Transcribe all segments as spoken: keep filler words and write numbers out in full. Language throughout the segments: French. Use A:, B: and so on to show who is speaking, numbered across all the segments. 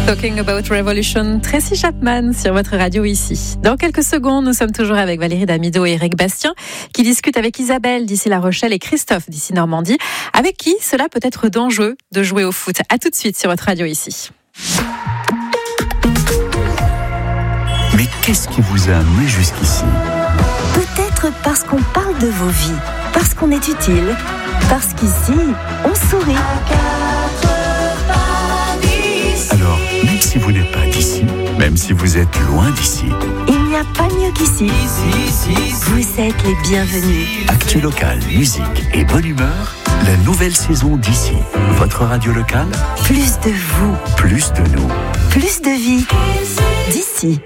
A: Talking About Revolution, Tracy Chapman sur votre radio ici. Dans quelques secondes, nous sommes toujours avec Valérie Damido et Eric Bastien qui discutent avec Isabelle d'ici La Rochelle et Christophe d'ici Normandie, avec qui cela peut être dangereux de jouer au foot. À tout de suite sur votre radio ici.
B: Mais qu'est-ce qui vous a amené jusqu'ici ?
C: Peut-être parce qu'on parle de vos vies, parce qu'on est utile, parce qu'ici, on sourit.
B: Alors, même si vous n'êtes pas d'ici, même si vous êtes loin d'ici,
C: il n'y a pas mieux qu'ici. Vous êtes les bienvenus.
B: Actu local, musique et bonne humeur, la nouvelle saison d'ici. Votre radio locale,
C: Plus de vous,
B: plus de nous.
C: plus de vie. D'ici.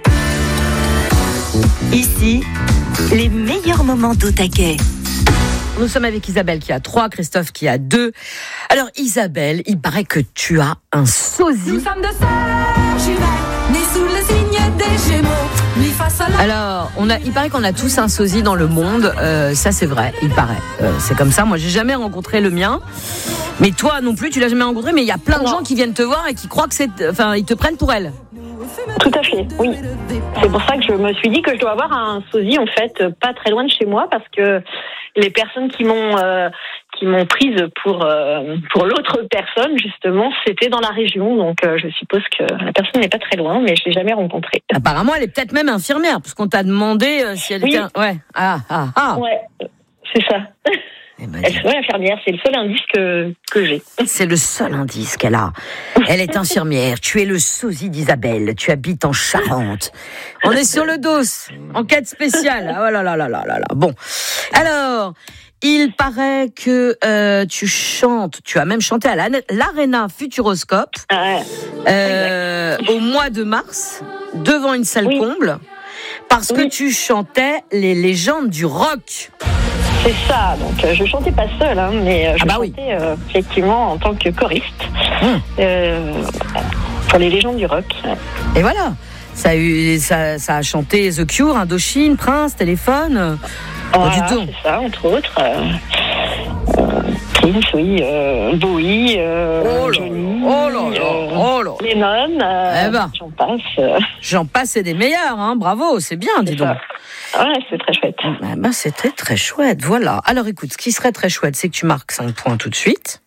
C: Ici, les meilleurs moments d'au taquet.
D: Nous sommes avec Isabelle qui a trois, Christophe qui a deux. Alors Isabelle, il paraît que tu as un sosie.
E: Nous sommes de sœurs jumelles, nées sous le signe des Gémeaux, mis face à la...
D: Alors, on a, il paraît qu'on a tous un sosie dans le monde. Euh, ça, c'est vrai, il paraît. Euh, c'est comme ça. Moi, j'ai jamais rencontré le mien. Mais toi non plus, tu l'as jamais rencontré. Mais il y a plein de gens qui viennent te voir et qui croient que c'est, enfin, ils te prennent pour elle.
F: Tout à fait, oui. C'est pour ça que je me suis dit que je dois avoir un sosie, en fait, pas très loin de chez moi, parce que les personnes qui m'ont euh, qui m'ont prise pour euh, pour l'autre personne, justement, c'était dans la région. Donc, euh, je suppose que la personne n'est pas très loin, mais je l'ai jamais rencontrée.
D: Apparemment, elle est peut-être même infirmière, parce qu'on t'a demandé euh, si elle
F: Oui.
D: était. Un... Ouais. Ah ah ah.
F: Ouais, c'est ça.
D: Eh ben,
F: Elle serait infirmière, c'est le seul indice que, que j'ai.
D: c'est le seul indice qu'elle a. Elle est infirmière. Tu es le sosie d'Isabelle. Tu habites en Charente. On est sur le dos. Enquête spéciale. Oh là là là là là là. Bon. Alors, il paraît que euh, tu chantes. Tu as même chanté à la- l'Arena Futuroscope
F: Ah,
D: euh, au mois de mars devant une salle
F: Oui.
D: comble parce que
F: Oui.
D: tu chantais les légendes du rock.
F: c'est ça. Donc, euh, je chantais pas seule, hein, mais euh, je
D: Ah bah oui.
F: chantais euh, effectivement en tant que choriste
D: Hum.
F: euh, pour les légendes du rock.
D: Et voilà. Ça a, eu, ça, ça a chanté The Cure, Indochine, Prince, Téléphone.
F: Voilà,
D: dis donc.
F: c'est ça, entre autres. Euh, euh, Prince, oui, euh, Bowie, euh,
D: Oh là
F: Johnny,
D: là, oh là là,
F: euh,
D: oh là.
F: Lennon, euh,
D: Eh ben.
F: j'en passe. euh,
D: J'en passe et des meilleurs, hein. Bravo, c'est bien, dis
F: c'est
D: donc.
F: ça. Ouais, c'est très chouette.
D: Eh ben, c'était très chouette, voilà. Alors écoute, ce qui serait très chouette, c'est que tu marques cinq points tout de suite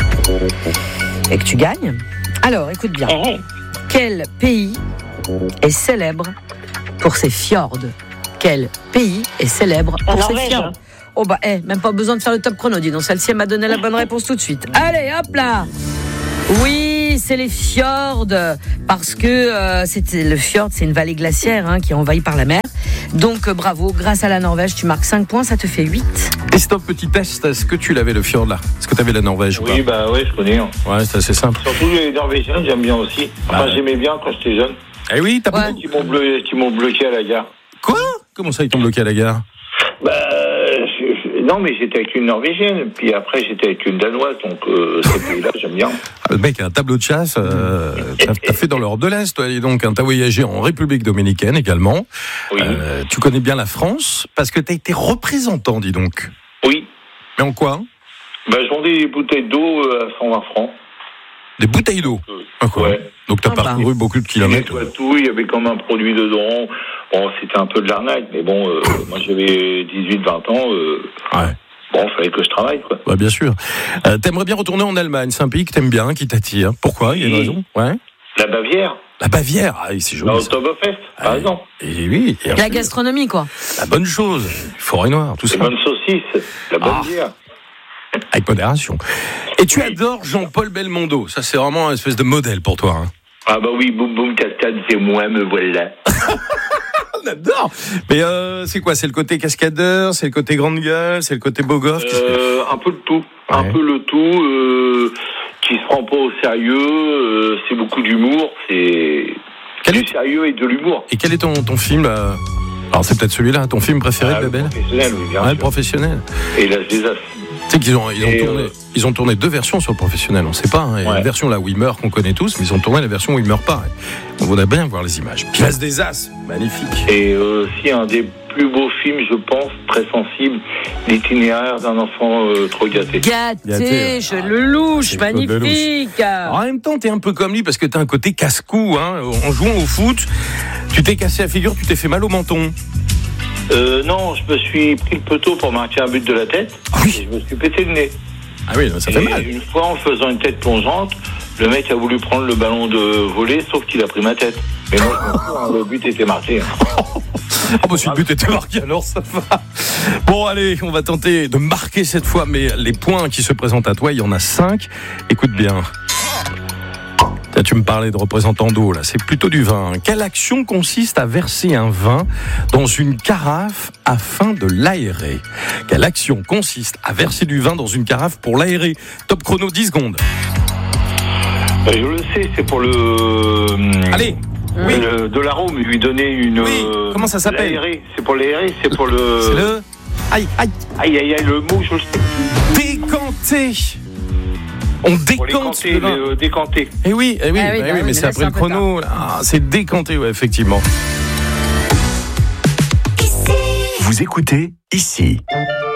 D: et que tu gagnes. Alors, écoute bien.
F: Eh,
D: Quel pays est célèbre pour ses fjords? Quel pays est célèbre
F: La
D: pour ses
F: Norvège.
D: fjords? Oh bah, eh, même pas besoin de faire le top chrono, dis donc. Celle-ci, elle m'a donné la bonne réponse tout de suite. Allez, hop là! Oui, c'est les fjords, parce que euh, c'était le fjord, c'est une vallée glaciaire hein, qui est envahie par la mer. Donc euh, bravo, grâce à la Norvège, tu marques cinq points, ça te fait huit.
G: Christophe, petit test, est-ce que tu l'avais le fjord là? Est-ce que tu avais la Norvège ou pas?
H: Oui, bah ouais, je connais. hein.
G: Ouais, c'est assez simple.
H: Surtout les Norvégiens, j'aime bien aussi. Enfin,
G: Bah.
H: j'aimais bien quand j'étais jeune.
G: Eh oui, t'as
D: Ouais.
G: beaucoup-
H: Qui m'ont bleu- qui m'ont bloqué à la gare.
G: Quoi? Comment ça, ils t'ont bloqué à la gare?
H: Bah, je- je- non, mais j'étais avec une Norvégienne, puis après j'étais avec une Danoise, donc euh, ces pays-là, j'aime bien.
G: Ah, le mec a un tableau de chasse, euh, t'as, t'as fait dans l'Europe de l'Est, toi, et donc hein, t'as voyagé en République Dominicaine également.
H: Oui,
G: Euh, tu connais bien la France, parce que t'as été représentant, dis donc.
H: oui.
G: Mais en quoi?
H: Bah, je vendais des bouteilles d'eau euh, à cent vingt francs.
G: Des bouteilles d'eau.
H: Euh,
G: Ah, quoi.
H: ouais.
G: Donc t'as
D: Ah, bah.
G: parcouru beaucoup de
H: Il
G: kilomètres.
H: nettoie tout, il y avait comme un produit dedans. Bon, c'était un peu de l'arnaque, mais bon, euh, moi j'avais dix-huit vingt ans. Euh,
G: Ouais.
H: bon, il fallait que je travaille, quoi.
G: Bah, bien sûr. Euh, t'aimerais bien retourner en Allemagne, c'est un pays que t'aimes bien, qui t'attire. Pourquoi? Il y a une
H: Oui.
G: raison? Ouais.
H: La Bavière,
G: La Bavière, ah, c'est
H: la
G: joli. ça.
H: Oktoberfest, par
G: Ah,
H: exemple.
G: Et oui, et
D: La
G: ensuite,
D: gastronomie, quoi.
G: la bonne chose, forêt noire, tout
H: Les
G: ça,
H: bonnes saucisses, la bonne
G: Ah.
H: bière.
G: avec modération. Et tu adores Jean-Paul Belmondo, ça c'est vraiment un espèce de modèle pour toi. Hein.
H: Ah bah oui, boum boum cascade, c'est moi, me voilà.
G: On adore. Mais euh, c'est quoi? C'est le côté cascadeur, c'est le côté grande gueule, c'est le côté beau gosse. qu'est-ce que-
H: Euh, un peu de tout, un
G: Ouais.
H: peu le tout, euh, qui se prend pas au sérieux, euh, c'est beaucoup d'humour, c'est
G: Quel
H: du
G: est-
H: sérieux et de l'humour.
G: Et quel est ton, ton film là? Alors c'est peut-être celui-là, ton film préféré
H: Ah,
G: de
H: le
G: Bébel?
H: professionnel, oui, bien
G: Ouais, le
H: sûr.
G: professionnel.
H: Et l'âge des as.
G: Tu sais qu'ils ont, ils ont,
H: Et,
G: tourné,
H: euh,
G: ils ont tourné deux versions sur le professionnel, on sait pas. Hein. Il y a
H: Ouais.
G: une version là où il meurt qu'on connaît tous, mais ils ont tourné la version où il meurt pas. On voudrait bien voir les images. Puis l'As des As, magnifique.
H: Et euh, aussi un des plus beau film, je pense, très sensible, l'itinéraire d'un enfant euh, trop gâté.
D: Gâté,
G: Gâté,
D: je le louche,
G: c'est Claude
D: magnifique.
G: En même temps, t'es un peu comme lui parce que t'as un côté casse-cou. Hein. En jouant au foot, tu t'es cassé la figure, tu t'es fait mal au menton.
H: Euh, non, je me suis pris le poteau pour marquer un but de la tête.
G: Ah oui.
H: Et je me suis pété le nez.
G: Ah oui, ça fait
H: Et
G: mal.
H: une fois, en faisant une tête plongeante, le mec a voulu prendre le ballon de volley, sauf qu'il a pris ma tête. Mais moi, je m'en fous, hein, le but était marqué. Hein.
G: Ah bah si le but était marqué, alors ça va. Bon allez, on va tenter de marquer cette fois, mais les points qui se présentent à toi, il y en a cinq. Écoute bien. Là, tu me parlais de représentant d'eau, là, c'est plutôt du vin. Quelle action consiste à verser un vin dans une carafe afin de l'aérer? Quelle action consiste à verser du vin dans une carafe pour l'aérer? Top chrono, dix secondes.
H: Bah, je le sais, c'est pour le...
G: Allez.
H: Oui. Le, de l'arôme, lui donner une...
G: Oui, comment ça s'appelle?
H: L'aérer, c'est pour l'aérer, c'est pour le...
G: C'est le... Aïe, aïe.
H: Aïe, aïe, aïe, le mot, je le sais.
G: Décanter. On
H: Pour les
G: décante
H: canter,
G: le vin.
H: le décanter.
G: Eh oui, eh oui,
D: Ah oui,
G: bah
D: bah
G: oui,
D: oui,
G: mais
D: mais
G: c'est
D: là,
G: après
D: c'est
G: le
D: un peu
G: chrono. Là. Ah, c'est décanté, ouais, effectivement.
B: Vous écoutez Ici.